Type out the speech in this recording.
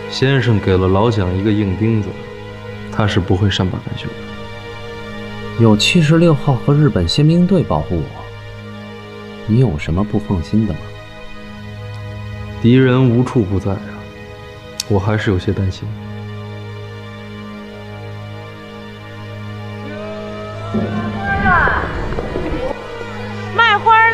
先生给了老蒋一个硬钉子，他是不会善罢甘休的。 有76号和日本宪兵队保护我，你有什么不放心的吗？ 敌人无处不在啊，我还是有些担心。 卖花